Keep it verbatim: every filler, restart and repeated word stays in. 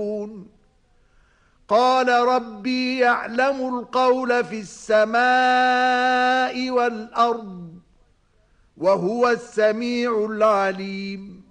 قال ربي يعلم القول في السماء والأرض وهو السميع العليم